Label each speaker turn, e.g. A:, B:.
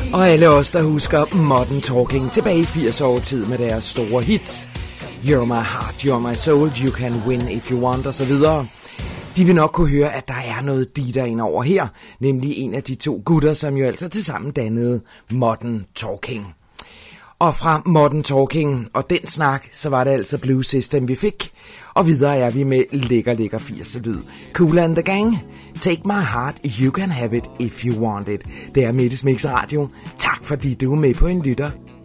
A: Og alle os, der husker Modern Talking tilbage i 80 år tid med deres store hits. You're my heart, you're my soul, you can win if you want, osv. De vil nok kunne høre, at der er noget Dieter ind over her, nemlig en af de to gutter, som jo altså tilsammen dannede Modern Talking. Og fra Modern Talking og den snak, så var det altså Blue System, vi fik. Og videre er vi med lækker 80'er lyd. Kool and the Gang, Take My Heart, You Can Have It If You Want It. Det er Mettes Mix Radio. Tak fordi du er med på en lytter.